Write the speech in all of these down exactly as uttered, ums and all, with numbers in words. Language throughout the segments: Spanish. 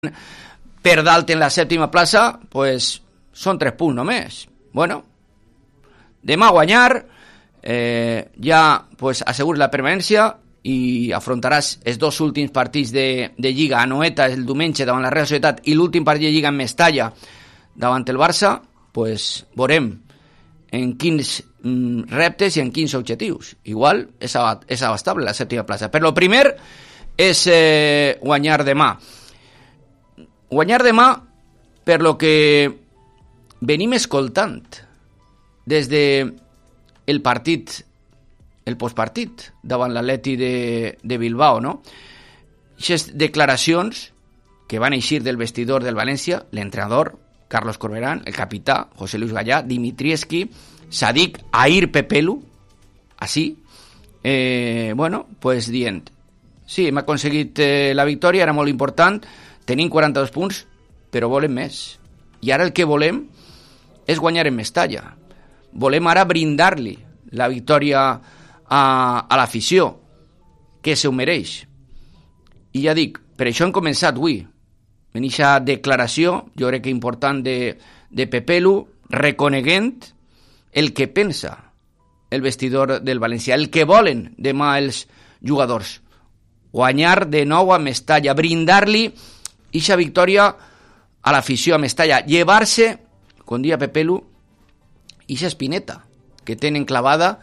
per dalt en la sèptima plaça, pues, són tres punts només. Bueno, demà guanyar, eh, ja pues, assegures la permanència i afrontaràs els dos últims partits de, de Lliga a Noeta el diumenge davant la Real Societat i l'últim partit de Lliga en Mestalla davant el Barça. Pues veurem en quins mm, reptes i en quins objectius. Igual és, ab és abastable la sèptima plaça. Però el primer és eh, guanyar demà. Guanyar demà per lo que venim escoltant des de el partit, el postpartit davant l'Atleti de, de Bilbao, no? Aquestes declaracions que van eixir del vestidor del València, l'entrenador Carlos Corberán, el capità José Luis Gallá, Dimitrievski, Sadik, Air Pepelu, així, eh, bueno, pues dient, sí, hem aconseguit eh, la victòria, era molt important, tenim quaranta-dos punts, però volem més. I ara el que volem és guanyar en Mestalla. Volem ara brindar-li la victòria a, a l'afició, que se ho mereix. I ja dic, per això hem començat avui. En aquesta declaració, jo crec que important de, de Pepelu, reconeguent el que pensa el vestidor del València, el que volen demà els jugadors. Guanyar de nou a Mestalla, brindar-li aquesta victòria a l'afició a Mestalla, llevar-se, com dia Pepelu, aquesta espineta que tenen clavada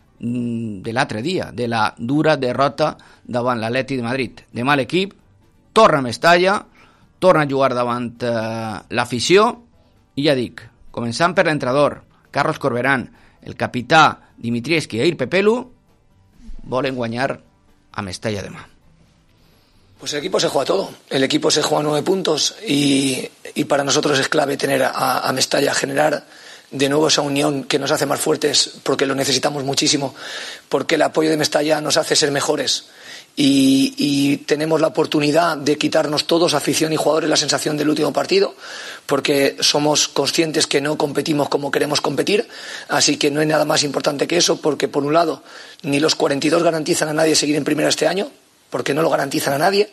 de l'altre dia, de la dura derrota davant l'Atleti de Madrid. Demà l'equip torna a Mestalla, torna a jugar davant eh, l'afició, i ja dic, començant per l'entrenador Carlos Corberán, el capità Dimitrievski i Air Pepelu, volen guanyar a Mestalla demà. Pues el equipo se juega todo, el equipo se juega nueve puntos y, y para nosotros es clave tener a, a Mestalla, generar de nuevo esa unión que nos hace más fuertes porque lo necesitamos muchísimo, porque el apoyo de Mestalla nos hace ser mejores y, y tenemos la oportunidad de quitarnos todos, afición y jugadores, la sensación del último partido, porque somos conscientes que no competimos como queremos competir, así que no hay nada más importante que eso, porque por un lado ni los cuarenta y dos garantizan a nadie seguir en primera este año, porque no lo garantizan a nadie,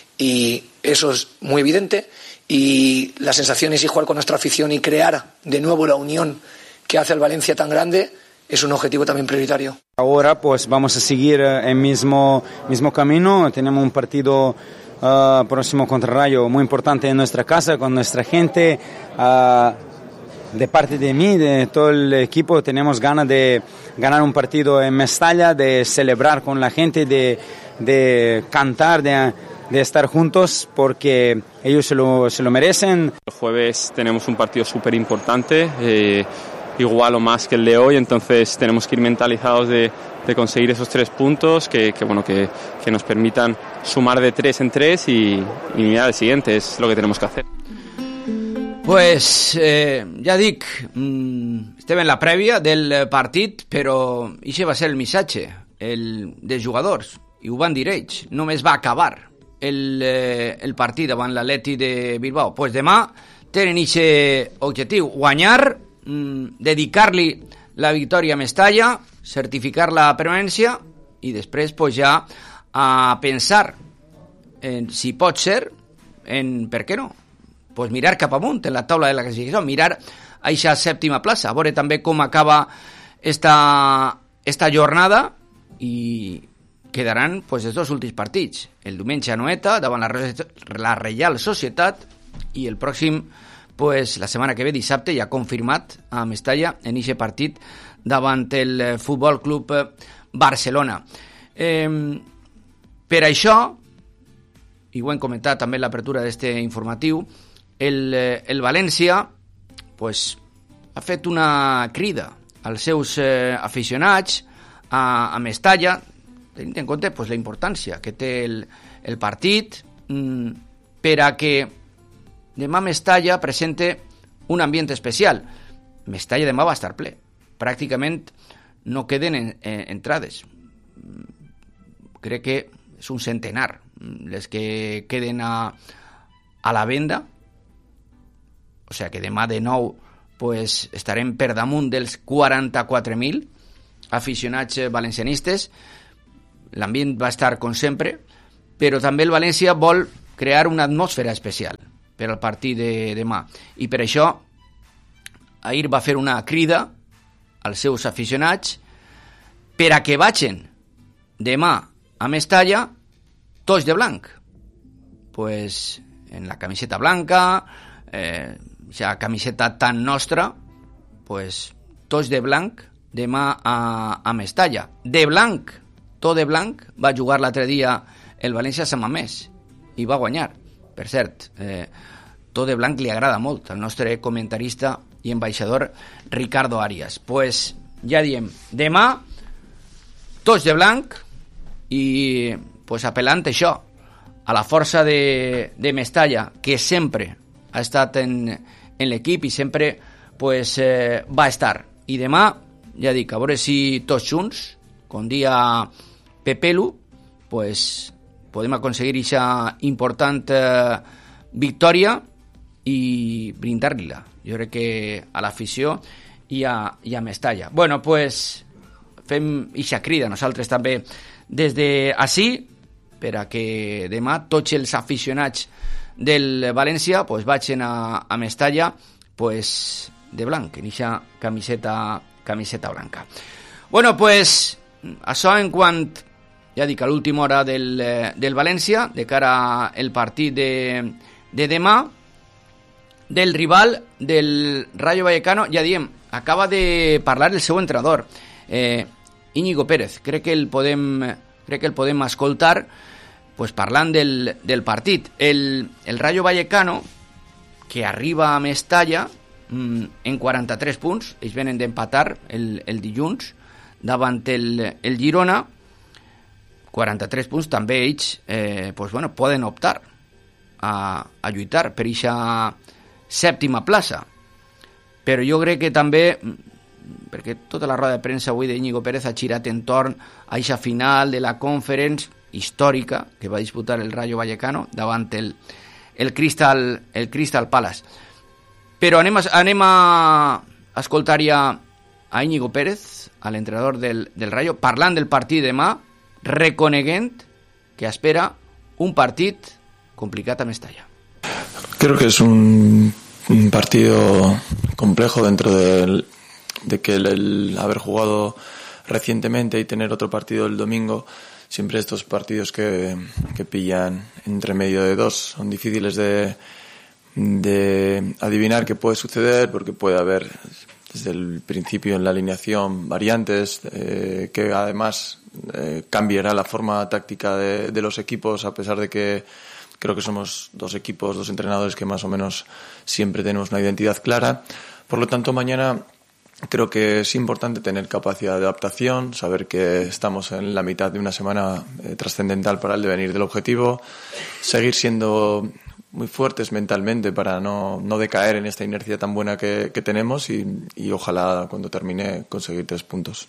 y eso es muy evidente, y la sensación es jugar con nuestra afición y crear de nuevo la unión que hace al Valencia tan grande es un objetivo también prioritario. Ahora pues vamos a seguir el mismo, mismo camino, tenemos un partido uh, próximo contra Rayo muy importante en nuestra casa, con nuestra gente, uh, de parte de mí, de todo el equipo, tenemos ganas de ganar un partido en Mestalla, de celebrar con la gente, de de cantar, de, de estar juntos, porque ellos se lo, se lo merecen. El jueves tenemos un partido súper importante, eh, igual o más que el de hoy, entonces tenemos que ir mentalizados de, de conseguir esos tres puntos que, que, bueno, que, que nos permitan sumar de tres en tres y, y mirar al siguiente, es lo que tenemos que hacer. Pues eh, ja dic, mm, estem en la prèvia del partit, però això va ser el missatge el, dels jugadors. I ho van dir ells, només va acabar el, eh, el partit davant l'Atleti de Bilbao. Pues demà tenen aquest objectiu, guanyar, mmm, dedicar-li la victòria a Mestalla, certificar la permanència i després pues, ja a pensar en, si pot ser, en per què no, pues mirar cap amunt en la taula de la classificació, mirar a aquesta sèptima plaça, a veure també com acaba esta, esta jornada i quedaran pues, els dos últims partits. El diumenge a Noeta, davant la, la Reial Societat, i el pròxim, pues, la setmana que ve, dissabte, ja confirmat a Mestalla en aquest partit davant el Futbol Club Barcelona. Eh, per això, i ho hem comentat també en l'apertura d'este informatiu, el, el València pues, ha fet una crida als seus eh, aficionats a, a Mestalla, tenint en compte pues, la importància que té el, el partit mmm, per a que demà Mestalla presente un ambient especial. Mestalla demà va estar ple. Pràcticament no queden en, en, entrades. Crec que és un centenar les que queden a, a la venda. O sigui que demà de nou pues, estarem per damunt dels quaranta-quatre mil aficionats valencianistes. L'ambient va estar com sempre, però també el València vol crear una atmosfera especial per al partit de demà. I per això ahir va fer una crida als seus aficionats per a que vagin demà a Mestalla tots de blanc. Pues en la camiseta blanca, eh, ja camiseta tan nostra, pues tots de blanc demà a, a Mestalla. De blanc, tot de blanc, va jugar l'altre dia el València a Sant Mamés i va guanyar. Per cert, eh, tot de blanc li agrada molt al nostre comentarista i ambaixador Ricardo Arias. Pues ja diem, demà tots de blanc i pues apel·lant això a la força de, de Mestalla, que sempre ha estat en, en l'equip i sempre pues, eh, va estar. I demà, ja dic, a veure si tots junts, com dia Pepelu, pues, podem aconseguir aquesta important eh, victòria i brindar-li-la. Jo crec que a l'afició i a, i a Mestalla. Bueno, pues, fem ixa crida nosaltres també des d'ací, per a que demà tots els aficionats del València pues, vagin a, a Mestalla pues, de blanc, en eixa camiseta, camiseta blanca. Bueno, pues, això en quant, ja dic, a l'última hora del, del València, de cara al partit de, de demà, del rival del Rayo Vallecano, ja diem, acaba de parlar el seu entrenador, eh, Íñigo Pérez. Crec que el podem, crec que el podem escoltar pues, parlant del, del partit. El, el Rayo Vallecano, que arriba a Mestalla mmm, en quaranta-tres punts, ells venen d'empatar el, el dilluns davant el, el Girona, quaranta-tres punts, també ells eh, pues, bueno, poden optar a, a lluitar per aquesta sèptima plaça. Però jo crec que també, perquè tota la roda de premsa avui d'Íñigo Pérez ha girat entorn a aquesta final de la Conference històrica que va disputar el Rayo Vallecano davant el, el, Crystal, el Crystal Palace. Però anem a, anem a escoltar ja a Íñigo Pérez, a l'entrenador del, del Rayo, parlant del partit demà, reconeguent que espera un partit complicat a Mestalla. Creo que es un, un partido complejo dentro del, de que el, el haber jugado recientemente y tener otro partido el domingo. Siempre estos partidos que, que pillan entre medio de dos son difíciles de, de adivinar qué puede suceder, porque puede haber desde el principio en la alineación variantes eh, que además eh, cambiará la forma táctica de, de los equipos, a pesar de que creo que somos dos equipos, dos entrenadores que más o menos siempre tenemos una identidad clara. Por lo tanto, mañana creo que es importante tener capacidad de adaptación, saber que estamos en la mitad de una semana eh, trascendental para el devenir del objetivo, seguir siendo muy fuertes mentalmente para no, no decaer en esta inercia tan buena que, que tenemos y, y ojalá cuando termine conseguir tres puntos.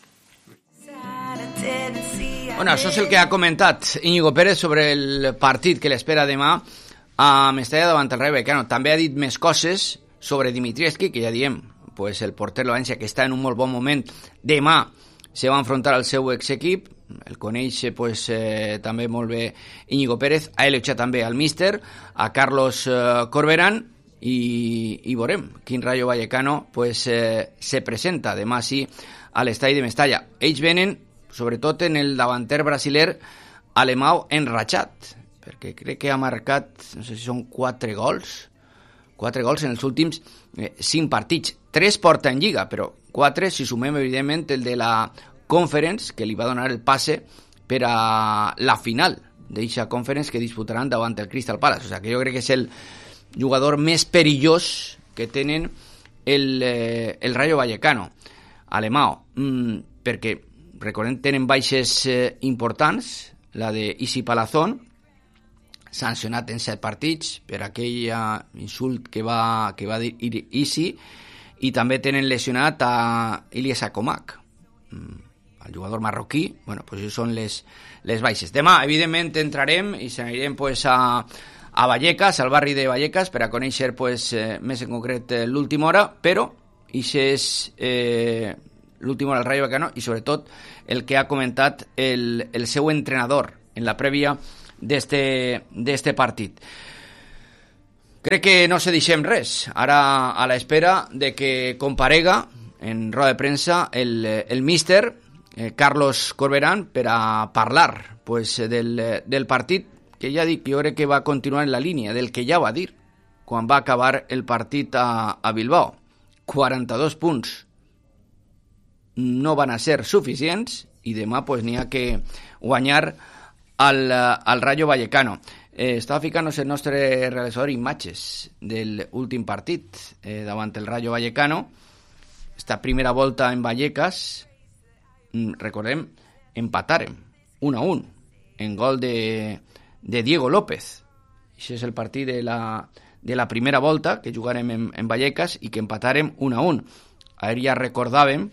Bueno, això és el que ha comentat Íñigo Pérez sobre el partit que l'espera demà a Mestalla davant el Rayo Vallecano. També ha dit més coses sobre Dimitrievski, que ja diem, pues el porter de València, que està en un molt bon moment, demà se va enfrontar al seu exequip, el coneix pues, eh, també molt bé Íñigo Pérez, ha elogiat també al míster, a Carlos eh, Corberán, i, i veurem quin Rayo Vallecano pues, eh, se presenta demà sí a l'estadi de Mestalla. Ells venen sobretot en el davanter brasiler Alemão enratxat, perquè crec que ha marcat, no sé si són quatre gols, quatre gols en els últims eh, cinc partits. Tres porta en Lliga, però quatre si sumem evidentment el de la Conference, que li va donar el passe per a la final d'eixa Conference que disputaran davant el Crystal Palace. O sigui que jo crec que és el jugador més perillós que tenen el, eh, el Rayo Vallecano, Alemão, mm, perquè recordem, tenen baixes eh, importants, la de Isi Palazón, sancionat en set partits per aquell insult que va, que va dir Isi, i també tenen lesionat a Ilyes Akomak, el jugador marroquí. Bueno, pues això són les, les baixes. Demà, evidentment, entrarem i s'anirem pues, a, a Vallecas, al barri de Vallecas, per a conèixer pues, eh, més en concret eh, l'última hora, però això és eh, l'última hora del Rayo Vallecano i sobretot el que ha comentat el, el seu entrenador en la prèvia d'este, d'este partit. Crec que no se deixem res. Ara a l'espera de que comparega en roda de premsa el, el míster eh, Carlos Corberán per a parlar pues, del, del partit, que ja dic, jo crec que va continuar en la línia del que ja va dir quan va acabar el partit a, a Bilbao. quaranta-dos punts no van a ser suficients i demà pues, n'hi ha que guanyar al, al Rayo Vallecano. Eh, estava ficant-nos el nostre realitzador imatges del últim partit eh, davant el Rayo Vallecano. Esta primera volta en Vallecas, recordem, empatàrem un a un en gol de, de Diego López. Això és el partit de la, de la primera volta que jugarem en, en Vallecas i que empatàrem un a un. Ahir ja recordàvem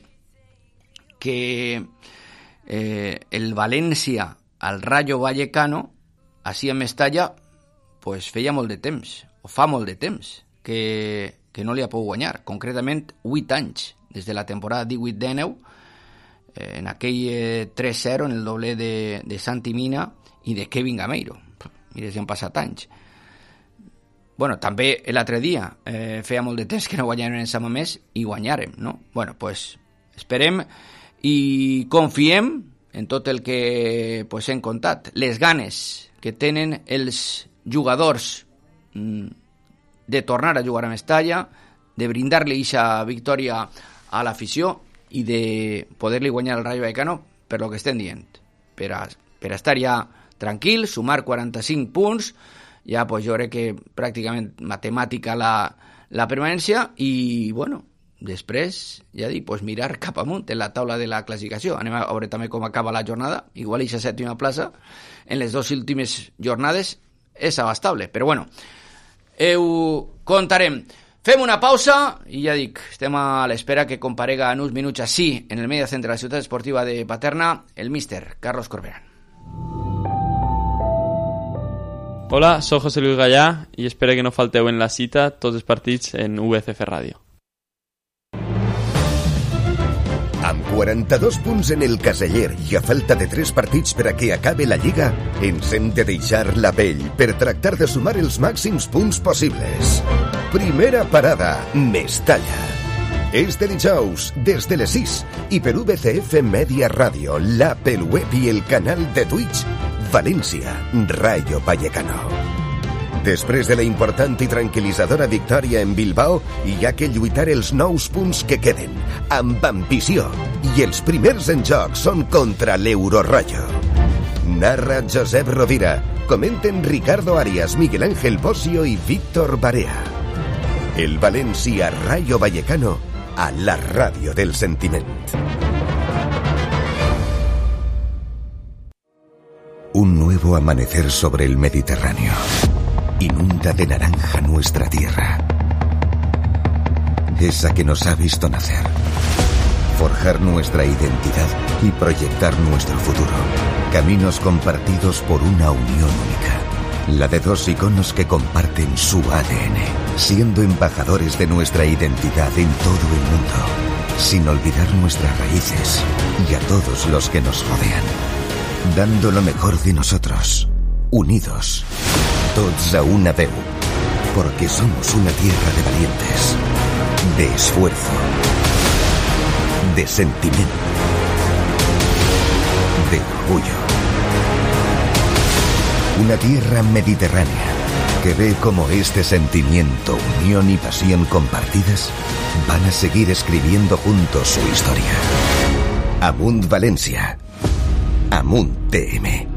que eh, el València al Rayo Vallecano així en Mestalla pues, feia molt de temps, o fa molt de temps, que, que no li ha pogut guanyar. Concretament, vuit anys, des de la temporada divuit dinou, eh, en aquell eh, tres zero, en el doble de, de Santi Mina i de Kevin Gameiro. Mira, si han passat anys. Bueno, també l'altre dia eh, feia molt de temps que no guanyàrem en San Mamés i guanyàrem, no? Bueno, pues esperem i confiem en tot el que pues, hem contat. Les ganes que tenen els jugadors mm, de tornar a jugar a Mestalla, de brindar-li aquesta victòria a l'afició i de poder-li guanyar al Rayo Vallecano per lo que estem dient. Per a, per a estar ja tranquil, sumar quaranta-cinc punts, ja pues, jo crec que pràcticament matemàtica la, la permanència i, bueno, després, ja dic, pues, mirar cap amunt en la taula de la classificació. Anem a veure també com acaba la jornada. Igual aquesta sèptima plaça en les dues últimes jornades és abastable, però bueno, ho contarem. Fem una pausa i ja dic, estem a l'espera que comparega en uns minuts així en el media centre de la ciutat esportiva de Paterna el míster Carlos Corberán. Hola, soy José Luis Gallá y espero que no falteu en la cita tots els partits en U V C F Ràdio. Amb quaranta-dos punts en el caseller i a falta de tres partits per a que acabe la Lliga, ens hem de deixar la pell per tractar de sumar els màxims punts possibles. Primera parada, Mestalla. És de dijous, des de les sis, i per U V C F Media Ràdio, l'app, el web i el canal de Twitch, València, Rayo Vallecano. Després de la important i tranquil·litzadora victòria en Bilbao, hi ha que lluitar els nous punts que queden, amb ambició, i els primers en joc són contra l'Eurorrayo. Narra Josep Rovira, comenten Ricardo Arias, Miguel Ángel Bossio i Víctor Barea. El València Rayo Vallecano a la ràdio del sentiment. Un nuevo amanecer sobre el Mediterráneo. Inunda de naranja nuestra tierra, esa que nos ha visto nacer, forjar nuestra identidad y proyectar nuestro futuro. Caminos compartidos por una unión única, la de dos iconos que comparten su A D N, siendo embajadores de nuestra identidad en todo el mundo, sin olvidar nuestras raíces y a todos los que nos rodean, dando lo mejor de nosotros, unidos, tots a una veu, porque somos una tierra de valientes, de esfuerzo, de sentimiento, de orgullo. Una tierra mediterránea que ve como este sentimiento, unión y pasión compartidas van a seguir escribiendo juntos su historia. Amunt Valencia, Amunt T M.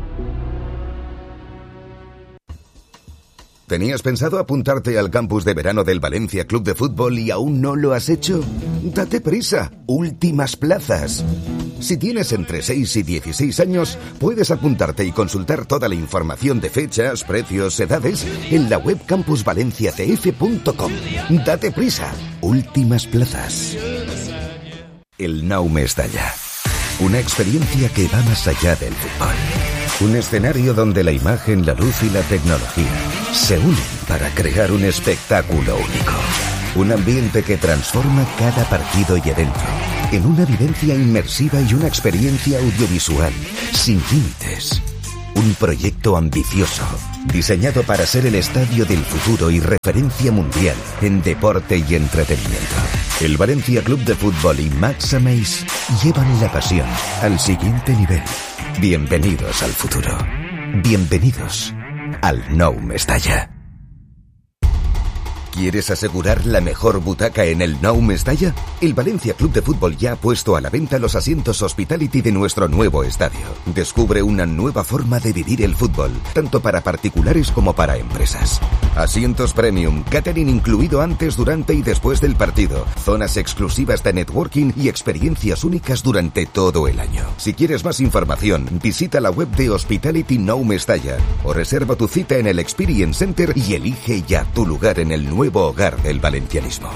¿Tenías pensado apuntarte al campus de verano del Valencia Club de Fútbol y aún no lo has hecho? Date prisa, últimas plazas. Si tienes entre seis y dieciséis años, puedes apuntarte y consultar toda la información de fechas, precios, edades en la web campus valencia c f punto com. Date prisa, últimas plazas. El Nou Mestalla. Una experiencia que va más allá del fútbol. Un escenario donde la imagen, la luz y la tecnología se unen para crear un espectáculo único. Un ambiente que transforma cada partido y evento en una vivencia inmersiva y una experiencia audiovisual sin límites. Un proyecto ambicioso, diseñado para ser el estadio del futuro y referencia mundial en deporte y entretenimiento. El Valencia Club de Fútbol y Max Améis llevan la pasión al siguiente nivel. Bienvenidos al futuro. Bienvenidos al Nou Mestalla. ¿Quieres asegurar la mejor butaca en el Nou Mestalla? El Valencia Club de Fútbol ya ha puesto a la venta los asientos Hospitality de nuestro nuevo estadio. Descubre una nueva forma de vivir el fútbol, tanto para particulares como para empresas. Asientos premium, catering incluido antes, durante y después del partido, zonas exclusivas de networking y experiencias únicas durante todo el año. Si quieres más información, visita la web de Hospitality Nou Mestalla o reserva tu cita en el Experience Center y elige ya tu lugar en el nuevo hogar del valencianismo.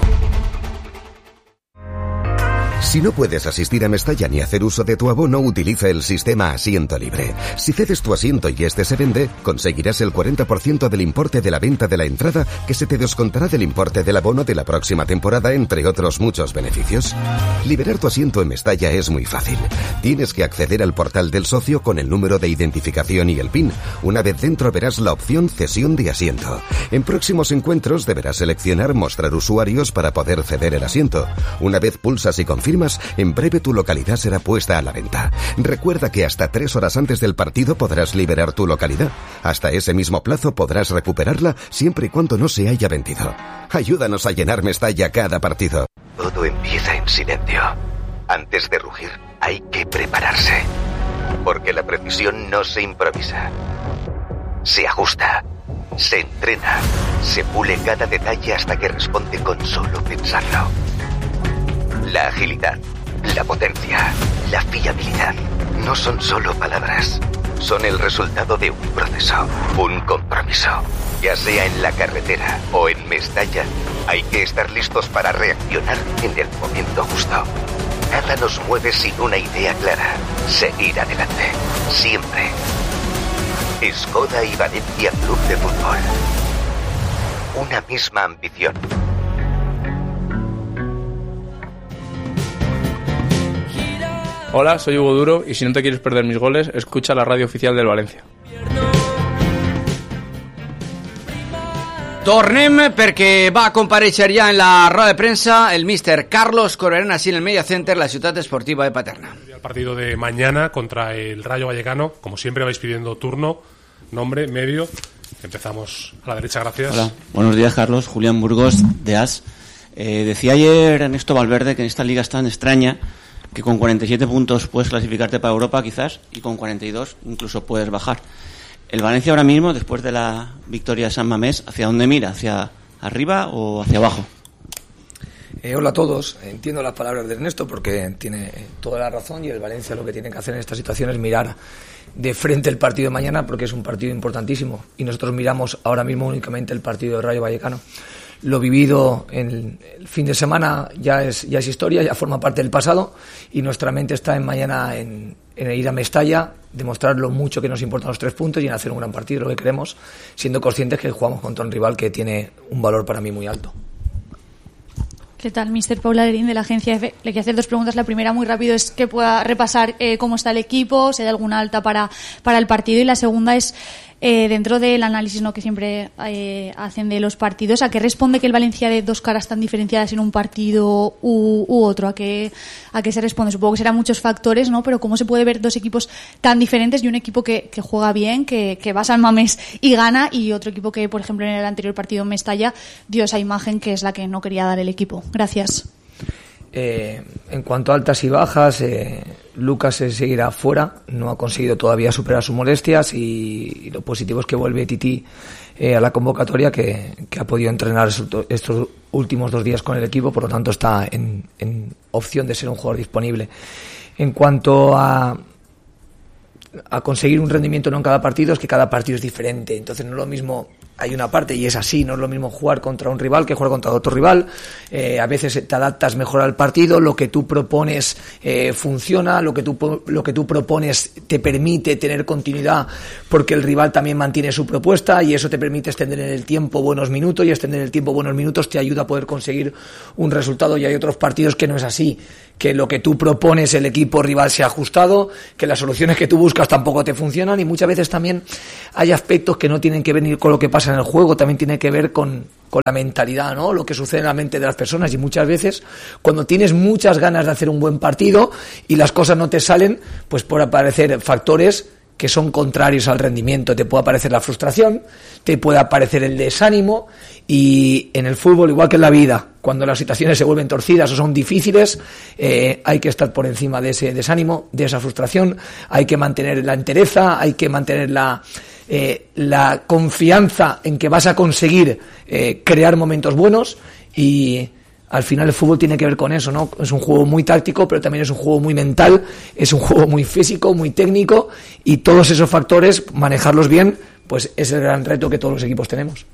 Si no puedes asistir a Mestalla ni hacer uso de tu abono, utiliza el sistema Asiento Libre. Si cedes tu asiento y este se vende, conseguirás el cuarenta por ciento del importe de la venta de la entrada, que se te descontará del importe del abono de la próxima temporada, entre otros muchos beneficios. Liberar tu asiento en Mestalla es muy fácil. Tienes que acceder al portal del socio con el número de identificación y el PIN. Una vez dentro verás la opción Cesión de asiento. En próximos encuentros deberás seleccionar Mostrar usuarios para poder ceder el asiento. Una vez pulsas y confirmas, en breve tu localidad será puesta a la venta. Recuerda que hasta tres horas antes del partido podrás liberar tu localidad. Hasta ese mismo plazo podrás recuperarla siempre y cuando no se haya vendido. Ayúdanos a llenar Mestalla cada partido. Todo empieza en silencio. Antes de rugir, hay que prepararse. Porque la precisión no se improvisa. Se ajusta. Se entrena. Se pule cada detalle hasta que responde con solo pensarlo. La agilidad, la potencia, la fiabilidad no son solo palabras, son el resultado de un proceso, un compromiso. Ya sea en la carretera o en Mestalla, hay que estar listos para reaccionar en el momento justo. Nada nos mueve sin una idea clara, seguir adelante, siempre. Skoda y Valencia Club de Fútbol. Una misma ambición. Hola, soy Hugo Duro y si no te quieres perder mis goles, escucha la radio oficial del Valencia. Tornem perquè va comparèixer ja en la roda de prensa el míster Carlos Corberán, así en el Media Center, la ciudad esportiva de Paterna. El partido de mañana contra el Rayo Vallecano, como siempre vais pidiendo turno, nombre, medio. Empezamos a la derecha, gracias. Hola, buenos días Carlos, Julián Burgos de A S. Eh, decía ayer Ernesto Valverde que en esta liga es tan extraña que con cuarenta y siete puntos puedes clasificarte para Europa quizás y con cuarenta y dos incluso puedes bajar. El Valencia ahora mismo, después de la victoria de San Mamés, ¿hacia dónde mira? ¿Hacia arriba o hacia abajo? Eh, hola a todos, entiendo las palabras de Ernesto porque tiene toda la razón y el Valencia lo que tiene que hacer en esta situación es mirar de frente el partido de mañana porque es un partido importantísimo y nosotros miramos ahora mismo únicamente el partido de Rayo Vallecano. Lo vivido en el fin de semana ya es, ya es historia, ya forma parte del pasado y nuestra mente está en mañana en, en ir a Mestalla, demostrar lo mucho que nos importan los tres puntos y en hacer un gran partido, lo que queremos, siendo conscientes que jugamos contra un rival que tiene un valor para mí muy alto. ¿Qué tal, mister Paula Lerín de la agencia F? Le quiero hacer dos preguntas. La primera, muy rápido, es que pueda repasar eh, cómo está el equipo, si hay alguna alta para, para el partido. Y la segunda es, eh, dentro del análisis, ¿no?, que siempre eh, hacen de los partidos, ¿a qué responde que el Valencia de dos caras tan diferenciadas en un partido u, u otro? ¿A qué, ¿A qué se responde? Supongo que serán muchos factores, ¿no? Pero ¿cómo se puede ver dos equipos tan diferentes y un equipo que, que juega bien, que, que va a San Mamés y gana, y otro equipo que, por ejemplo, en el anterior partido en Mestalla dio esa imagen que es la que no quería dar el equipo? Gracias. Eh, en cuanto a altas y bajas, eh, Lucas se seguirá fuera, no ha conseguido todavía superar sus molestias y, y lo positivo es que vuelve Titi eh, a la convocatoria, que, que ha podido entrenar estos últimos dos días con el equipo, por lo tanto está en, en opción de ser un jugador disponible. En cuanto a, a conseguir un rendimiento no en cada partido, es que cada partido es diferente, entonces no es lo mismo hay una parte, y es así, no es lo mismo jugar contra un rival que jugar contra otro rival. Eh, a veces te adaptas mejor al partido, lo que tú propones eh, funciona, lo que tú lo que tú propones te permite tener continuidad porque el rival también mantiene su propuesta, y eso te permite extender en el tiempo buenos minutos, y extender en el tiempo buenos minutos te ayuda a poder conseguir un resultado. Y hay otros partidos que no es así, que lo que tú propones el equipo rival se ha ajustado, que las soluciones que tú buscas tampoco te funcionan, y muchas veces también hay aspectos que no tienen que ver ni con lo que pasa en el juego, también tiene que ver con, con la mentalidad, ¿no? Lo que sucede en la mente de las personas. Y muchas veces cuando tienes muchas ganas de hacer un buen partido y las cosas no te salen, pues pueden aparecer factores que son contrarios al rendimiento. Te puede aparecer la frustración, te puede aparecer el desánimo, y en el fútbol, igual que en la vida, cuando las situaciones se vuelven torcidas o son difíciles, eh, hay que estar por encima de ese desánimo, de esa frustración, hay que mantener la entereza, hay que mantener la, eh, la confianza en que vas a conseguir eh, crear momentos buenos. Y al final el fútbol tiene que ver con eso, ¿no? Es un juego muy táctico, pero también es un juego muy mental, es un juego muy físico, muy técnico, y todos esos factores, manejarlos bien, pues es el gran reto que todos los equipos tenemos.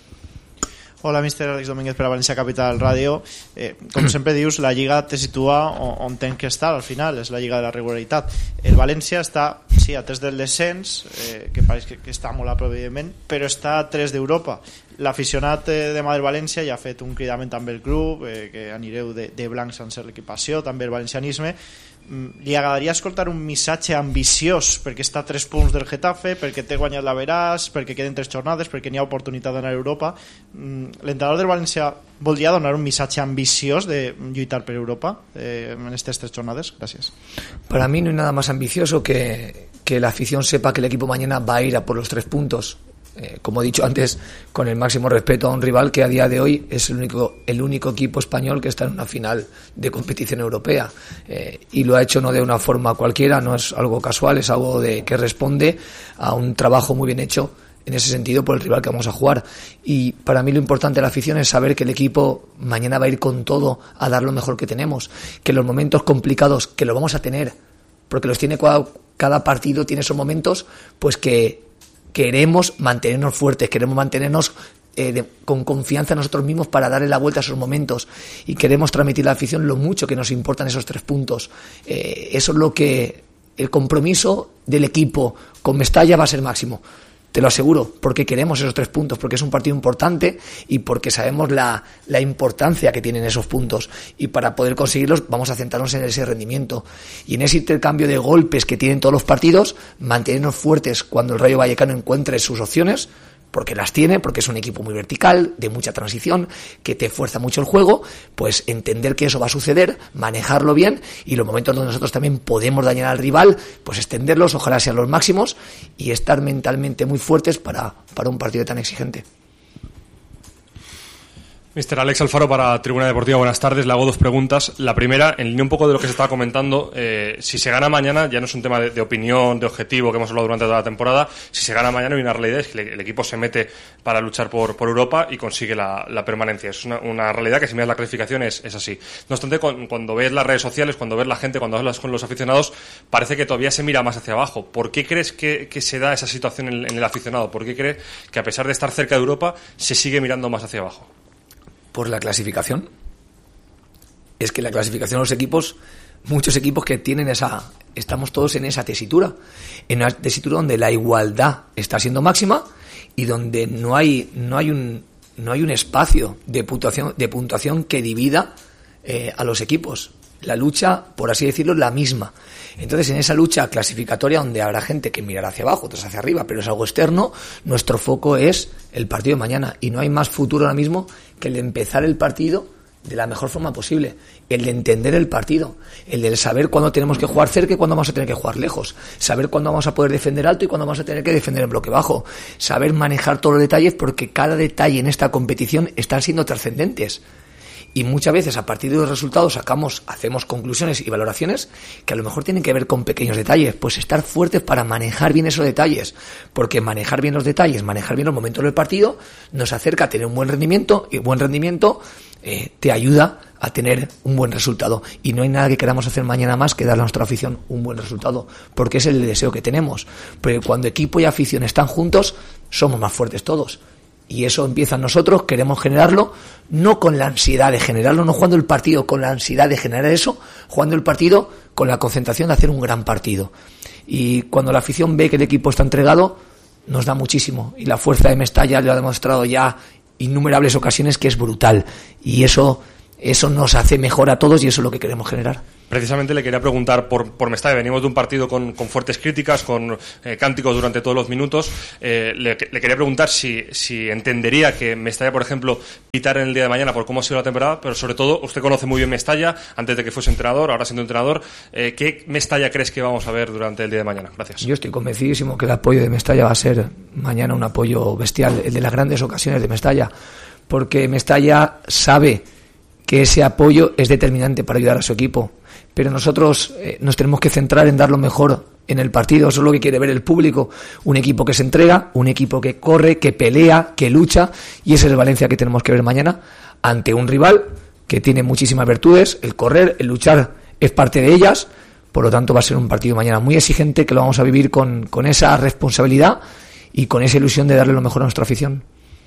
Hola, míster Àlex Domínguez per a València Capital Ràdio. Eh, com sempre dius, la Lliga te situa on, on ten que estar al final, és la Lliga de la regularitat. El València està, sí, a tres del descens, eh, que pareix que, que està molt a prop, evidentment, però està a tres d'Europa. L'aficionat eh, demà del València ja ha fet un cridament també el club, eh, que anireu de, de blanc sense l'equipació, també el valencianisme. Li agradaria escoltar un missatge ambiciós perquè està a tres punts del Getafe, perquè té guanyat l'Averàs, perquè queden tres jornades, perquè n'hi ha oportunitat d'anar a Europa. L'entrenador del València voldria donar un missatge ambiciós de lluitar per Europa eh, en estas tres jornades. Gracias. Para mí no hay nada más ambicioso que, que la afición sepa que el equipo mañana va a ir a por los tres puntos. Eh, como he dicho antes, con el máximo respeto a un rival que a día de hoy es el único, el único equipo español que está en una final de competición europea, eh, y lo ha hecho no de una forma cualquiera, no es algo casual, es algo de que responde a un trabajo muy bien hecho en ese sentido por el rival que vamos a jugar. Y para mí lo importante de la afición es saber que el equipo mañana va a ir con todo a dar lo mejor que tenemos, que los momentos complicados que lo vamos a tener, porque los tiene cada, cada partido tiene esos momentos, pues que queremos mantenernos fuertes, queremos mantenernos eh, de, con confianza en nosotros mismos para darle la vuelta a esos momentos, y queremos transmitir a la afición lo mucho que nos importan esos tres puntos. Eh, eso es lo que el compromiso del equipo con Mestalla va a ser máximo. Te lo aseguro, porque queremos esos tres puntos, porque es un partido importante y porque sabemos la, la importancia que tienen esos puntos, y para poder conseguirlos vamos a centrarnos en ese rendimiento y en ese intercambio de golpes que tienen todos los partidos, mantenernos fuertes cuando el Rayo Vallecano encuentre sus opciones, porque las tiene, porque es un equipo muy vertical, de mucha transición, que te fuerza mucho el juego, pues entender que eso va a suceder, manejarlo bien, y los momentos donde nosotros también podemos dañar al rival, pues extenderlos, ojalá sean los máximos, y estar mentalmente muy fuertes para, para un partido tan exigente. míster Alex Alfaro para Tribuna Deportiva, buenas tardes. Le hago dos preguntas. La primera, en línea un poco de lo que se estaba comentando, eh, si se gana mañana, ya no es un tema de, de opinión, de objetivo que hemos hablado durante toda la temporada, si se gana mañana hay una realidad, es que el equipo se mete para luchar por, por Europa y consigue la, la permanencia. Es una, una realidad que, si miras la clasificación, es, es así. No obstante, con, cuando ves las redes sociales, cuando ves la gente, cuando hablas con los aficionados, parece que todavía se mira más hacia abajo. ¿Por qué crees que, que se da esa situación en, en el aficionado? ¿Por qué crees que, a pesar de estar cerca de Europa, se sigue mirando más hacia abajo? Por la clasificación. Es que la clasificación de los equipos, muchos equipos que tienen esa, estamos todos en esa tesitura, en una tesitura donde la igualdad está siendo máxima y donde no hay, no hay un, no hay un espacio de puntuación, de puntuación que divida eh, a los equipos. La lucha, por así decirlo, es la misma. Entonces, en esa lucha clasificatoria, donde habrá gente que mirará hacia abajo, otros hacia arriba, pero es algo externo, nuestro foco es el partido de mañana, y no hay más futuro ahora mismo que el de empezar el partido de la mejor forma posible, el de entender el partido, el de saber cuándo tenemos que jugar cerca y cuándo vamos a tener que jugar lejos, saber cuándo vamos a poder defender alto y cuándo vamos a tener que defender en bloque bajo, saber manejar todos los detalles, porque cada detalle en esta competición están siendo trascendentes. Y muchas veces, a partir de los resultados, sacamos, hacemos conclusiones y valoraciones que a lo mejor tienen que ver con pequeños detalles. Pues estar fuertes para manejar bien esos detalles, porque manejar bien los detalles, manejar bien los momentos del partido, nos acerca a tener un buen rendimiento, y buen rendimiento eh, te ayuda a tener un buen resultado. Y no hay nada que queramos hacer mañana más que darle a nuestra afición un buen resultado, porque es el deseo que tenemos. Pero cuando equipo y afición están juntos, somos más fuertes todos. Y eso empieza en nosotros, queremos generarlo, no con la ansiedad de generarlo, no jugando el partido con la ansiedad de generar eso, jugando el partido con la concentración de hacer un gran partido. Y cuando la afición ve que el equipo está entregado, nos da muchísimo. Y la fuerza de Mestalla lo ha demostrado ya innumerables ocasiones que es brutal. Y eso, eso nos hace mejor a todos y eso es lo que queremos generar. Precisamente le quería preguntar por, por Mestalla. Venimos de un partido con, con fuertes críticas, con eh, cánticos durante todos los minutos. Eh, le, le quería preguntar si, si entendería que Mestalla, por ejemplo, pitara en el día de mañana por cómo ha sido la temporada, pero sobre todo, usted conoce muy bien Mestalla, antes de que fuese entrenador, ahora siendo entrenador. Eh, ¿Qué Mestalla crees que vamos a ver durante el día de mañana? Gracias. Yo estoy convencidísimo que el apoyo de Mestalla va a ser mañana un apoyo bestial, el de las grandes ocasiones de Mestalla, porque Mestalla sabe que ese apoyo es determinante para ayudar a su equipo. Pero nosotros eh, nos tenemos que centrar en dar lo mejor en el partido. Eso es lo que quiere ver el público. Un equipo que se entrega, un equipo que corre, que pelea, que lucha. Y ese es el Valencia que tenemos que ver mañana ante un rival que tiene muchísimas virtudes. El correr, el luchar es parte de ellas. Por lo tanto, va a ser un partido mañana muy exigente que lo vamos a vivir con, con esa responsabilidad y con esa ilusión de darle lo mejor a nuestra afición.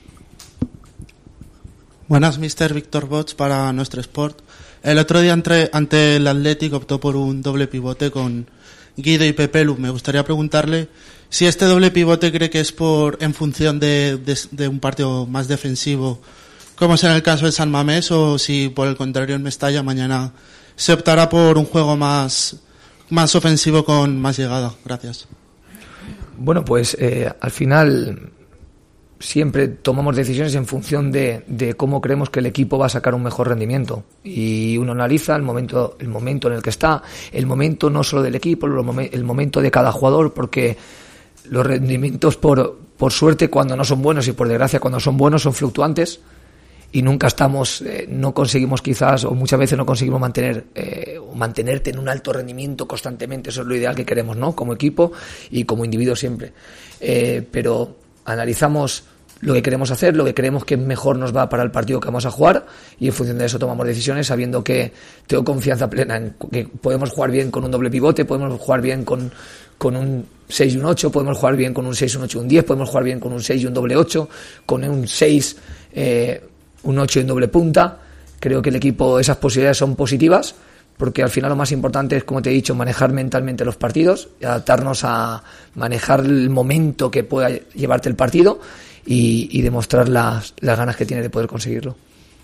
Buenas, mister Víctor Bots para Nuestro Sport. El otro día entre, ante el Athletic optó por un doble pivote con Guido y Pepelu. Me gustaría preguntarle si este doble pivote cree que es por en función de, de, de un partido más defensivo, como es en el caso de San Mamés, o si por el contrario en Mestalla mañana se optará por un juego más, más ofensivo con más llegada. Gracias. Bueno, pues eh, al final siempre tomamos decisiones en función de, de cómo creemos que el equipo va a sacar un mejor rendimiento, y uno analiza el momento el momento en el que está, el momento no solo del equipo, el momento de cada jugador, porque los rendimientos por, por suerte cuando no son buenos y por desgracia cuando son buenos son fluctuantes y nunca estamos, eh, no conseguimos quizás, o muchas veces no conseguimos mantener eh, o mantenerte en un alto rendimiento constantemente. Eso es lo ideal que queremos, ¿no? Como equipo y como individuo siempre. Eh, pero analizamos lo que queremos hacer, lo que creemos que mejor nos va para el partido que vamos a jugar, y en función de eso tomamos decisiones, sabiendo que tengo confianza plena en que podemos jugar bien con un doble pivote, podemos jugar bien con, con un seis y un ocho, podemos jugar bien con un seis, un ocho y un diez, podemos jugar bien con un seis y un doble ocho, con un seis, eh, un ocho y un doble punta. Creo que el equipo, esas posibilidades son positivas, porque al final lo más importante es, como te he dicho, manejar mentalmente los partidos, adaptarnos a manejar el momento que pueda llevarte el partido y, y demostrar las, las ganas que tiene de poder conseguirlo.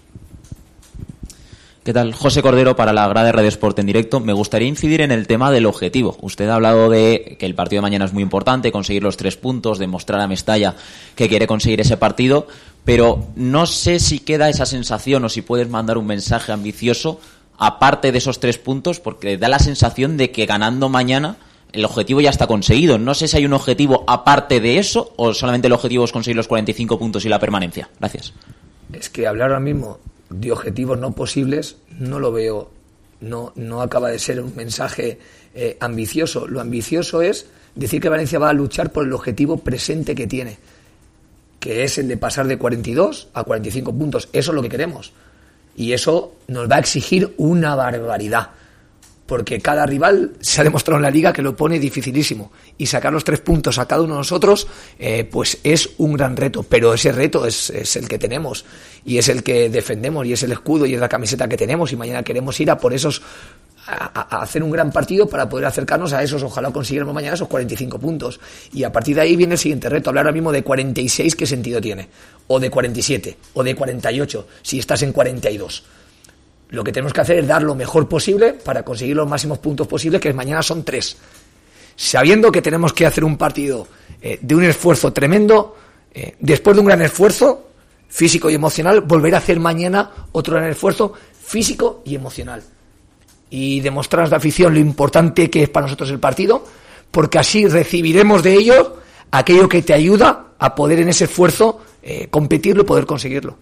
¿Qué tal? José Cordero para la grada de Radio Sport en directo. Me gustaría incidir en el tema del objetivo. Usted ha hablado de que el partido de mañana es muy importante, conseguir los tres puntos, demostrar a Mestalla que quiere conseguir ese partido, pero no sé si queda esa sensación o si puedes mandar un mensaje ambicioso aparte de esos tres puntos, porque da la sensación de que ganando mañana el objetivo ya está conseguido. No sé si hay un objetivo aparte de eso o solamente el objetivo es conseguir los cuarenta y cinco puntos y la permanencia. Gracias. Es que hablar ahora mismo de objetivos no posibles no lo veo, no, no acaba de ser un mensaje eh, ambicioso. Lo ambicioso es decir que Valencia va a luchar por el objetivo presente que tiene, que es el de pasar de cuarenta y dos a cuarenta y cinco puntos. Eso es lo que queremos. Y eso nos va a exigir una barbaridad, porque cada rival se ha demostrado en la Liga que lo pone dificilísimo, y sacar los tres puntos a cada uno de nosotros eh, pues es un gran reto, pero ese reto es, es el que tenemos y es el que defendemos y es el escudo y es la camiseta que tenemos, y mañana queremos ir a por esos a, a hacer un gran partido para poder acercarnos a esos, ojalá consiguiéramos mañana esos cuarenta y cinco puntos, y a partir de ahí viene el siguiente reto, hablar ahora mismo de cuarenta y seis, ¿qué sentido tiene? O de cuarenta y siete, o de cuarenta y ocho, si estás en cuarenta y dos. Lo que tenemos que hacer es dar lo mejor posible para conseguir los máximos puntos posibles, que mañana son tres. Sabiendo que tenemos que hacer un partido eh, de un esfuerzo tremendo, eh, después de un gran esfuerzo físico y emocional, volver a hacer mañana otro gran esfuerzo físico y emocional. Y demostrar a la afición lo importante que es para nosotros el partido, porque así recibiremos de ellos aquello que te ayuda a poder en ese esfuerzo eh, competirlo y poder conseguirlo.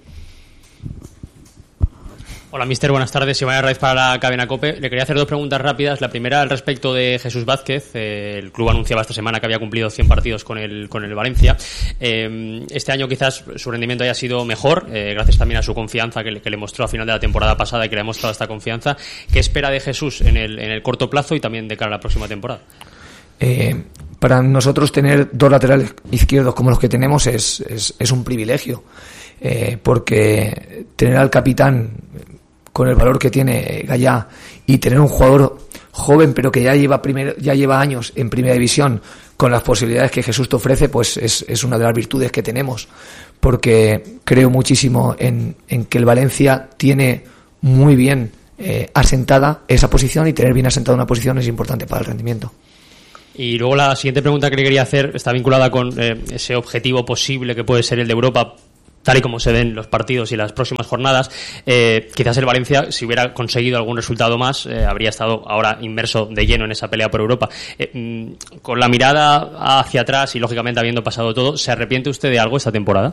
Hola, mister, buenas tardes. Iván Herraiz para la cadena COPE. Le quería hacer dos preguntas rápidas. La primera al respecto de Jesús Vázquez. Eh, el club anunciaba esta semana que había cumplido cien partidos con el, con el Valencia. Eh, este año quizás su rendimiento haya sido mejor, eh, gracias también a su confianza que le, que le mostró a final de la temporada pasada y que le ha mostrado esta confianza. ¿Qué espera de Jesús en el, en el corto plazo y también de cara a la próxima temporada? Eh, para nosotros tener dos laterales izquierdos como los que tenemos es, es, es un privilegio, eh, porque tener al capitán con el valor que tiene Gallá y tener un jugador joven pero que ya lleva primer, ya lleva años en primera división con las posibilidades que Jesús te ofrece, pues es, es una de las virtudes que tenemos, porque creo muchísimo en, en que el Valencia tiene muy bien eh, asentada esa posición, y tener bien asentada una posición es importante para el rendimiento. Y luego la siguiente pregunta que le quería hacer está vinculada con eh, ese objetivo posible que puede ser el de Europa, tal y como se ven los partidos y las próximas jornadas. Eh, quizás el Valencia, si hubiera conseguido algún resultado más, eh, habría estado ahora inmerso de lleno en esa pelea por Europa. Eh, mm, con la mirada hacia atrás y, lógicamente, habiendo pasado todo, ¿se arrepiente usted de algo esta temporada?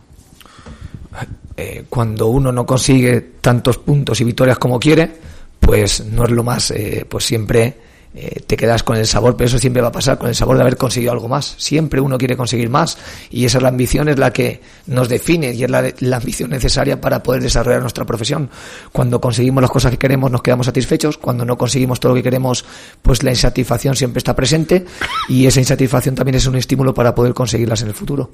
Eh, cuando uno no consigue tantos puntos y victorias como quiere, pues no es lo más, eh, pues siempre eh, te quedas con el sabor, pero eso siempre va a pasar, con el sabor de haber conseguido algo más. Siempre uno quiere conseguir más, y esa es la ambición, es la que nos define, y es la, la ambición necesaria para poder desarrollar nuestra profesión. Cuando conseguimos las cosas que queremos nos quedamos satisfechos, cuando no conseguimos todo lo que queremos, pues la insatisfacción siempre está presente, y esa insatisfacción también es un estímulo para poder conseguirlas en el futuro.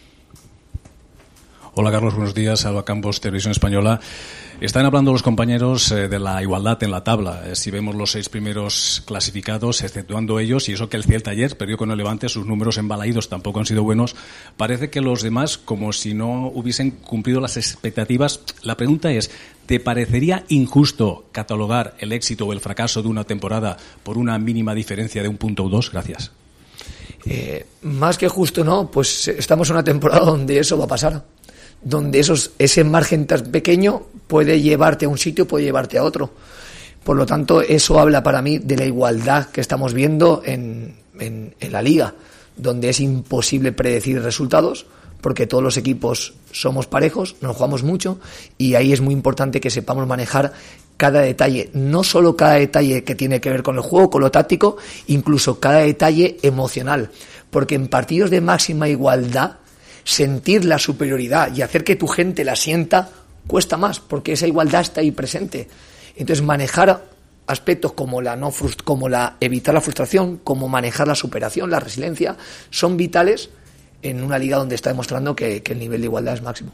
Hola Carlos, buenos días. Alba Campos, Televisión Española. Están hablando los compañeros eh, de la igualdad en la tabla. Eh, si vemos los seis primeros clasificados, exceptuando ellos, y eso que el Celta ayer perdió con el Levante, sus números embalaídos tampoco han sido buenos, parece que los demás como si no hubiesen cumplido las expectativas. La pregunta es, ¿te parecería injusto catalogar el éxito o el fracaso de una temporada por una mínima diferencia de un punto o dos? Gracias. Eh, más que justo, no, pues estamos en una temporada donde eso va a pasar, donde esos, ese margen tan pequeño puede llevarte a un sitio, puede llevarte a otro. Por lo tanto, eso habla para mí de la igualdad que estamos viendo en, en, en la Liga, donde es imposible predecir resultados, porque todos los equipos somos parejos, nos jugamos mucho, y ahí es muy importante que sepamos manejar cada detalle, no solo cada detalle que tiene que ver con el juego, con lo táctico, incluso cada detalle emocional, porque en partidos de máxima igualdad, sentir la superioridad y hacer que tu gente la sienta cuesta más, porque esa igualdad está ahí presente. Entonces, manejar aspectos como la no frust- como la evitar la frustración, como manejar la superación, la resiliencia, son vitales en una liga donde está demostrando que, que el nivel de igualdad es máximo.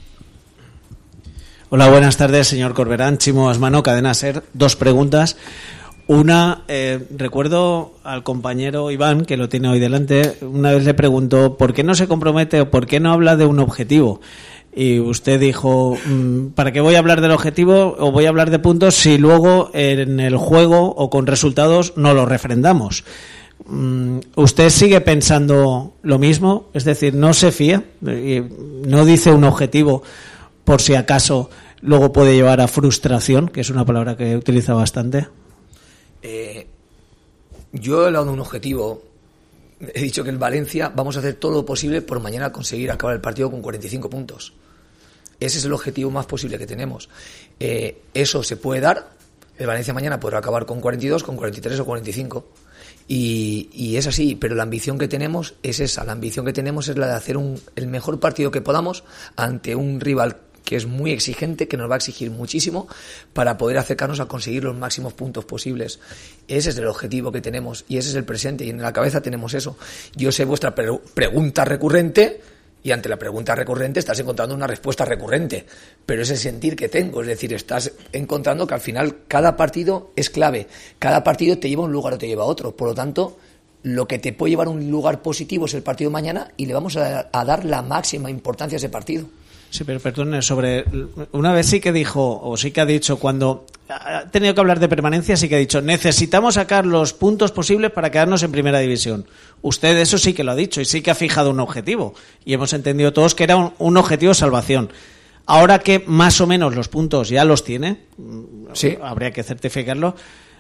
Hola, buenas tardes, señor Corberán. Chimo Asmano, Cadena SER. Dos preguntas. Una, eh, recuerdo al compañero Iván, que lo tiene hoy delante, una vez le preguntó por qué no se compromete o por qué no habla de un objetivo. Y usted dijo, ¿para qué voy a hablar del objetivo o voy a hablar de puntos si luego en el juego o con resultados no lo refrendamos? ¿Usted sigue pensando lo mismo? Es decir, ¿no se fía? ¿No dice un objetivo por si acaso luego puede llevar a frustración, que es una palabra que utiliza bastante? Eh, yo he hablado de un objetivo. He dicho que en Valencia vamos a hacer todo lo posible por mañana conseguir acabar el partido con cuarenta y cinco puntos. Ese es el objetivo más posible que tenemos. Eh, eso se puede dar. El Valencia mañana podrá acabar con cuarenta y dos, con cuarenta y tres o cuarenta y cinco. Y, y es así, pero la ambición que tenemos es esa. La ambición que tenemos es la de hacer un, el mejor partido que podamos ante un rival que es muy exigente, que nos va a exigir muchísimo para poder acercarnos a conseguir los máximos puntos posibles. Ese es el objetivo que tenemos y ese es el presente, y en la cabeza tenemos eso. Yo sé vuestra pre- pregunta recurrente, y ante la pregunta recurrente estás encontrando una respuesta recurrente, pero ese sentir que tengo, es decir, estás encontrando que al final cada partido es clave, cada partido te lleva a un lugar o te lleva a otro, por lo tanto lo que te puede llevar a un lugar positivo es el partido de mañana, y le vamos a, a dar la máxima importancia a ese partido. Sí, pero perdone, sobre una vez sí que dijo, o sí que ha dicho, cuando ha tenido que hablar de permanencia, sí que ha dicho, necesitamos sacar los puntos posibles para quedarnos en primera división. Usted eso sí que lo ha dicho y sí que ha fijado un objetivo, y hemos entendido todos que era un, un objetivo de salvación. Ahora que más o menos los puntos ya los tiene, sí, habría que certificarlo.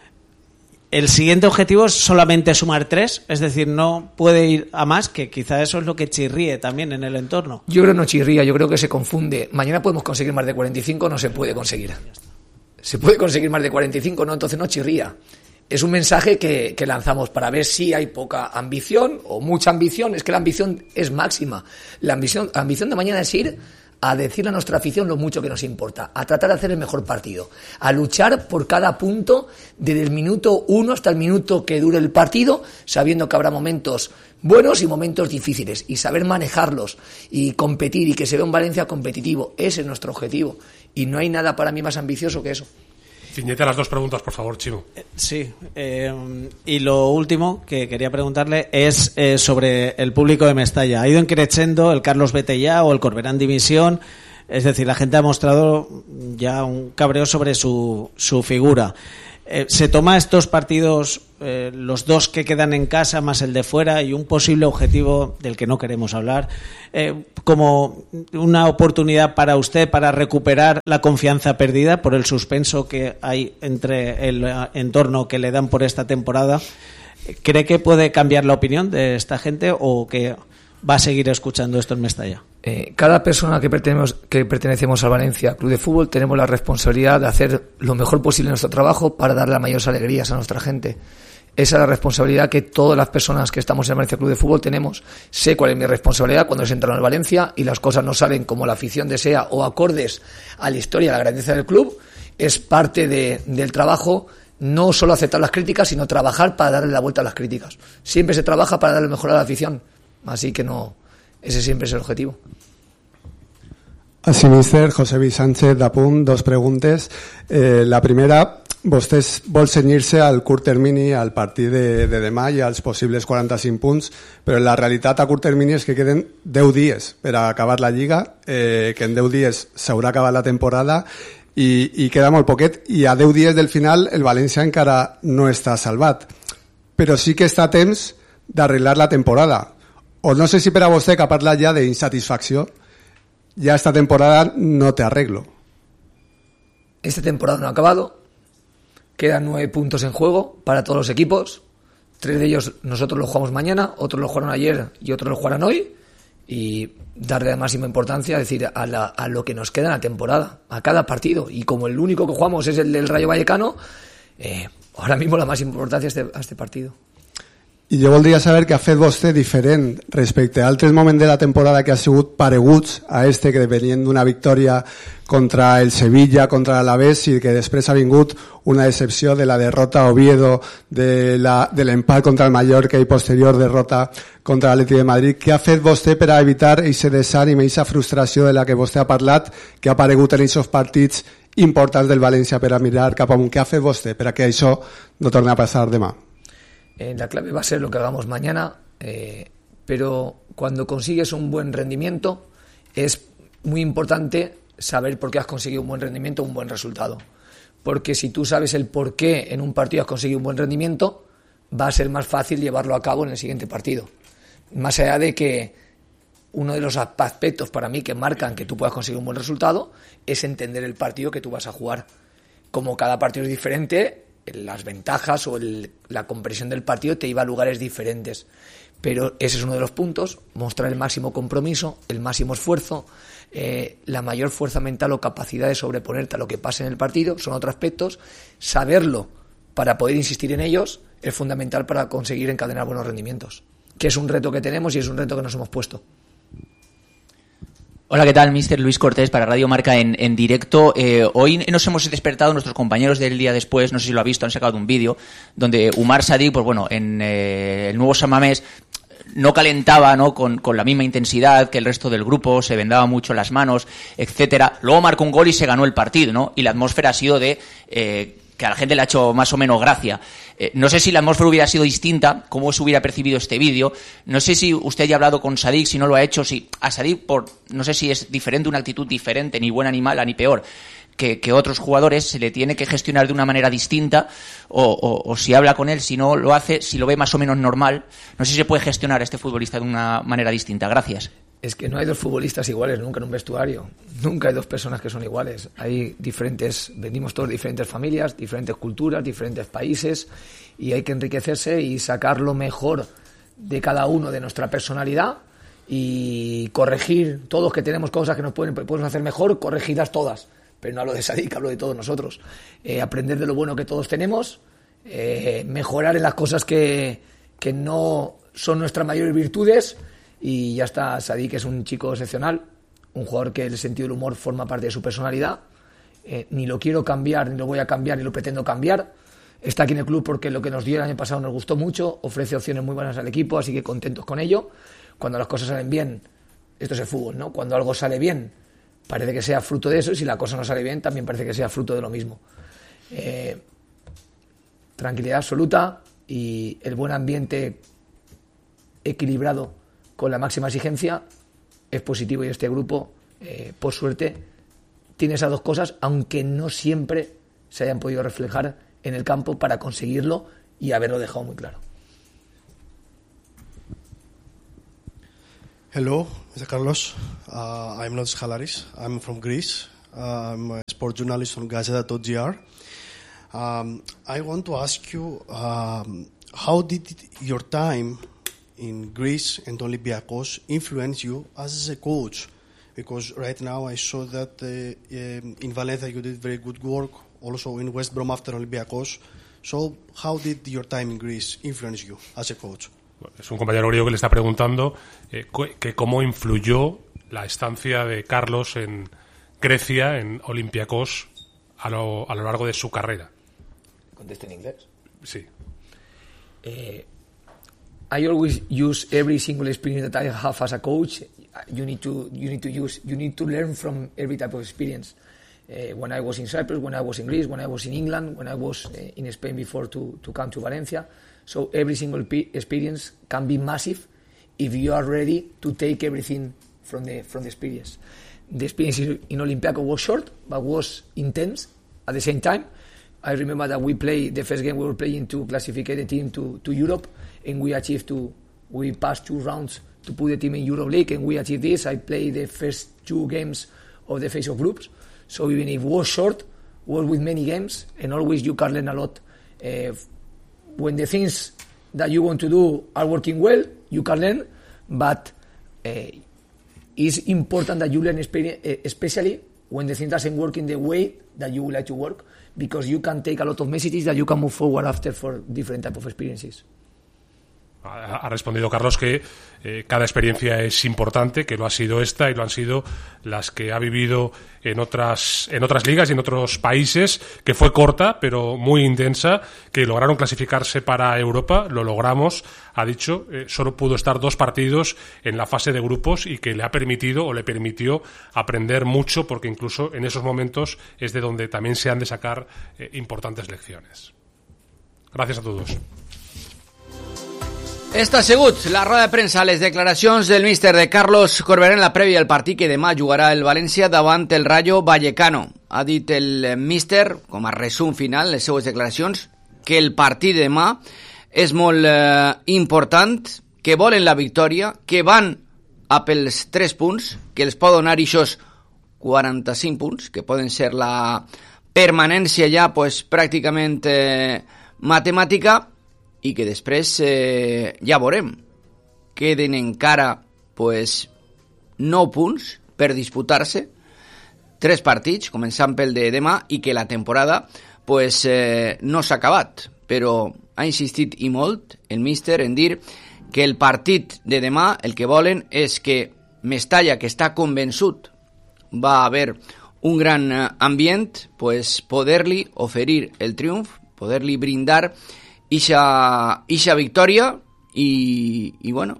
El siguiente objetivo es solamente sumar tres, es decir, no puede ir a más, que quizá eso es lo que chirríe también en el entorno. Yo creo que no chirría, yo creo que se confunde. Mañana podemos conseguir más de cuarenta y cinco, no se puede conseguir. Se puede conseguir más de cuarenta y cinco, no, entonces no chirría. Es un mensaje que, que lanzamos para ver si hay poca ambición o mucha ambición. Es que la ambición es máxima. La ambición, la ambición de mañana es ir a decirle a nuestra afición lo mucho que nos importa, a tratar de hacer el mejor partido, a luchar por cada punto desde el minuto uno hasta el minuto que dure el partido, sabiendo que habrá momentos buenos y momentos difíciles, y saber manejarlos y competir y que se vea un Valencia competitivo. Ese es nuestro objetivo y no hay nada para mí más ambicioso que eso. Ciñete las dos preguntas, por favor, Chimo. Sí, eh, y lo último que quería preguntarle es eh, sobre el público de Mestalla. Ha ido increciendo el Carlos Betellá o el Corberán Dimisión, es decir, la gente ha mostrado ya un cabreo sobre su, su figura. Eh, ¿Se toma estos partidos, eh, los dos que quedan en casa más el de fuera y un posible objetivo del que no queremos hablar, eh, como una oportunidad para usted para recuperar la confianza perdida por el suspenso que hay entre el entorno que le dan por esta temporada? ¿Cree que puede cambiar la opinión de esta gente o que va a seguir escuchando esto en Mestalla? Eh, cada persona que pertenecemos, que pertenecemos al Valencia Club de Fútbol tenemos la responsabilidad de hacer lo mejor posible nuestro trabajo para dar las mayores alegrías a nuestra gente. Esa es la responsabilidad que todas las personas que estamos en el Valencia Club de Fútbol tenemos. Sé cuál es mi responsabilidad cuando se entra en el Valencia y las cosas no salen como la afición desea o acordes a la historia y a la grandeza del club. Es parte de, del trabajo no solo aceptar las críticas, sino trabajar para darle la vuelta a las críticas. Siempre se trabaja para darle mejor a la afición. Así que no, ese siempre es el objetivo. Així, míster, José Luis Sánchez d'Apunt, dos preguntes. Eh, la primera, vostè vol cenyir-se al curt termini, al partit de, de demà i als possibles quaranta-cinc punts, però la realitat a curt termini és que queden deu dies per a acabar la Lliga, eh, que en deu dies s'haurà acabat la temporada i, i queda molt poquet, i a deu dies del final el València encara no està salvat. Però sí que està a temps d'arreglar la temporada. O no sé si per a vostè, que ha parlat ja d'insatisfacció, ya esta temporada no te arreglo. Esta temporada no ha acabado. Quedan nueve puntos en juego para todos los equipos. Tres de ellos nosotros los jugamos mañana, otros los jugaron ayer y otros los jugarán hoy. Y darle la máxima importancia, es decir, a, la, a lo que nos queda en la temporada, a cada partido. Y como el único que jugamos es el del Rayo Vallecano, eh, ahora mismo la máxima importancia a este, a este partido. I jo voldria saber què ha fet vostè diferent respecte a altres moments de la temporada que ha sigut pareguts a este, que venien d'una victòria contra el Sevilla, contra l'Alavés, i que després ha vingut una decepció de la derrota a Oviedo, de la, de l'empat contra el Mallorca i posterior derrota contra l'Atlètic de Madrid. Què ha fet vostè per a evitar aquest desànim i aquesta frustració de la que vostè ha parlat, que ha aparegut en aquests partits importants del València per a mirar cap amunt? Què ha fet vostè per a que això no torni a passar demà? Eh, la clave va a ser lo que hagamos mañana, eh, pero cuando consigues un buen rendimiento es muy importante saber por qué has conseguido un buen rendimiento, un buen resultado. Porque si tú sabes el por qué en un partido has conseguido un buen rendimiento, va a ser más fácil llevarlo a cabo en el siguiente partido. Más allá de que uno de los aspectos para mí que marcan que tú puedas conseguir un buen resultado es entender el partido que tú vas a jugar. Como cada partido es diferente, las ventajas o el, la compresión del partido te iba a lugares diferentes, pero ese es uno de los puntos: mostrar el máximo compromiso, el máximo esfuerzo, eh, la mayor fuerza mental o capacidad de sobreponerte a lo que pase en el partido. Son otros aspectos. Saberlo para poder insistir en ellos es fundamental para conseguir encadenar buenos rendimientos, que es un reto que tenemos y es un reto que nos hemos puesto. Hola, ¿qué tal? Mister Luis Cortés para Radio Marca en, en directo. Eh, hoy nos hemos despertado, nuestros compañeros del día después, no sé si lo ha visto, han sacado un vídeo donde Umar Sadik, pues bueno, en eh, el nuevo San Mamés no calentaba, ¿no?, con, con la misma intensidad que el resto del grupo, se vendaba mucho las manos, etcétera. Luego marcó un gol y se ganó el partido, ¿no? Y la atmósfera ha sido de eh, que a la gente le ha hecho más o menos gracia. Eh, no sé si la atmósfera hubiera sido distinta, cómo se hubiera percibido este vídeo. No sé si usted ya ha hablado con Sadik, si no lo ha hecho, si a Sadik, por, no sé si es diferente, una actitud diferente, ni buena ni mala ni peor, que, que otros jugadores, se le tiene que gestionar de una manera distinta, o, o, o si habla con él, si no lo hace, si lo ve más o menos normal. No sé si se puede gestionar a este futbolista de una manera distinta. Gracias. Es que no hay dos futbolistas iguales nunca en un vestuario. Nunca hay dos personas que son iguales. Hay diferentes, venimos todos de diferentes familias, diferentes culturas, diferentes países, y hay que enriquecerse y sacar lo mejor de cada uno, de nuestra personalidad, y corregir todos, que tenemos cosas que nos pueden, podemos hacer mejor, corregirlas todas. Pero no hablo de Sadik, hablo de todos nosotros. Eh, aprender de lo bueno que todos tenemos, eh, mejorar en las cosas que, que no son nuestras mayores virtudes. Y ya está. Sadik es un chico excepcional, un jugador que el sentido del humor forma parte de su personalidad. Eh, ni lo quiero cambiar, ni lo voy a cambiar, ni lo pretendo cambiar. Está aquí en el club porque lo que nos dio el año pasado nos gustó mucho, ofrece opciones muy buenas al equipo, así que contentos con ello. Cuando las cosas salen bien, esto es el fútbol, ¿no? Cuando algo sale bien, parece que sea fruto de eso, y si la cosa no sale bien, también parece que sea fruto de lo mismo. Eh, tranquilidad absoluta y el buen ambiente equilibrado con la máxima exigencia es positivo, y este grupo, eh, por suerte, tiene esas dos cosas, aunque no siempre se hayan podido reflejar en el campo para conseguirlo y haberlo dejado muy claro. Hello, Mister Carlos. Uh, I'm Lotis Halaris. I'm from Greece. Uh, I'm a sport journalist on Gazeta dot g r. Um, I want to ask you, um, how did your time in Greece and Olympiacos influence you as a coach? Because right now I saw that uh, um, in Valencia you did very good work, also in West Brom after Olympiacos. So how did your time in Greece influence you as a coach? Es un compañero griego que le está preguntando eh, que cómo influyó la estancia de Carlos en Grecia, en Olympiacos, a lo, a lo largo de su carrera. ¿Contesto en inglés? Sí. Eh, I always use every single experience that I have as a coach. You need to you need to use you need to learn from every type of experience. Uh, when I was in Cyprus, when I was in Greece, when I was in England, when I was uh, in Spain before to to come to Valencia. So every single p- experience can be massive if you are ready to take everything from the from the experience. The experience in Olympiacos was short, but was intense at the same time. I remember that we played the first game we were playing to classify the team to, to Europe, and we achieved to we passed two rounds to put the team in Europe League, and we achieved this. I played the first two games of the phase of groups, so even if it was short, was with many games, and always you can learn a lot. Uh, when the things that you want to do are working well, you can learn, but uh, it's important that you learn, especially when the thing doesn't work in the way that you would like to work, because you can take a lot of messages that you can move forward after for different type of experiences. Ha respondido Carlos que eh, cada experiencia es importante, que lo ha sido esta y lo han sido las que ha vivido en otras en otras ligas y en otros países, que fue corta pero muy intensa, que lograron clasificarse para Europa, lo logramos, ha dicho, eh, solo pudo estar dos partidos en la fase de grupos y que le ha permitido o le permitió aprender mucho, porque incluso en esos momentos es de donde también se han de sacar eh, importantes lecciones. Gracias a todos. Esta ha sigut la roda de premsa, les declaracions del míster de Carlos Corberà en la prèvia al partit que demà jugarà el València davant el Rayo Vallecano. Ha dit el míster, com a resum final, les seues declaracions, que el partit de demà és molt eh, important, que volen la victòria, que van a pels tres punts, que els pot donar ixos quaranta-cinc punts, que poden ser la permanència ja pues, pràcticament eh, matemàtica, i que després eh, ja veurem. Queden encara pues, nou punts per disputar-se, tres partits, començant pel de demà, i que la temporada pues, eh, no s'ha acabat. Però ha insistit i molt el míster en dir que el partit de demà el que volen és que Mestalla, que està convençut, va haver un gran ambient, pues, poder-li oferir el triomf, poder-li brindar Ixa, ixa victòria i, i bueno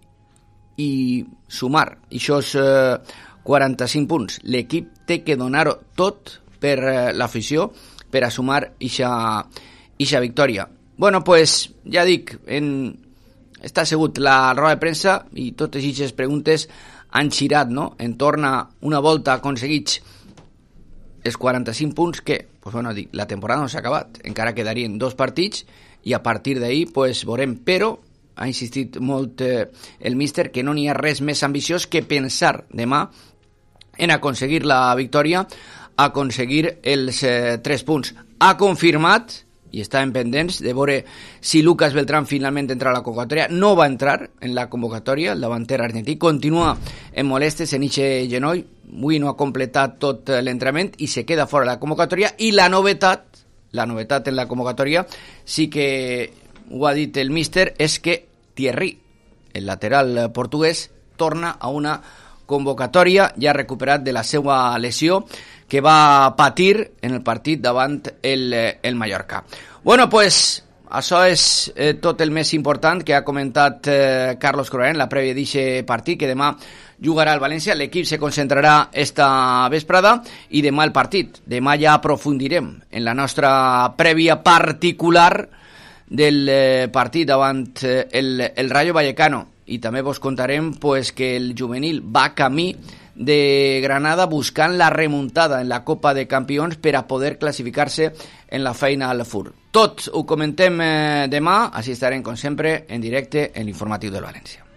i sumar ixos eh, quaranta-cinc punts. L'equip té que donar-ho tot per eh, l'afició per a sumar ixa, ixa victòria. Bueno, pues ja dic, en... esta ha sigut la roda de premsa i totes aquestes preguntes han girat, no?, en torn a una volta aconseguits els quaranta-cinc punts que, pues bueno, dic, la temporada no s'ha acabat, encara quedarien dos partits i a partir d'ahí pues, veurem, però ha insistit molt eh, el míster que no n'hi ha res més ambiciós que pensar demà en aconseguir la victòria, aconseguir els eh, tres punts. Ha confirmat, i estàvem pendents de veure si Lucas Beltrán finalment entra a la convocatòria. No va entrar en la convocatòria, el davanter argentí continua en molestes en ixe genoll, avui no ha completat tot l'entrenament i se queda fora de la convocatòria. I la novetat La novetat en la convocatòria, sí que ho ha dit el míster, és que Thierry, el lateral portuguès, torna a una convocatòria, ja recuperat de la seva lesió que va patir en el partit davant el, el Mallorca. Bueno, pues això és eh, tot el més important que ha comentat eh, Carlos Corberán en la prèvia d'aquest partit, que demà jugarà el València. L'equip se concentrarà esta vesprada i demà el partit. Demà ja aprofundirem en la nostra prèvia particular del eh, partit davant eh, el, el Rayo Vallecano, i també vos contarem pues, que el juvenil va camí de Granada buscant la remuntada en la Copa de Campions per a poder classificar-se en la Final Four. Tot ho comentem eh, demà, així estarem com sempre en directe en l'informatiu del València.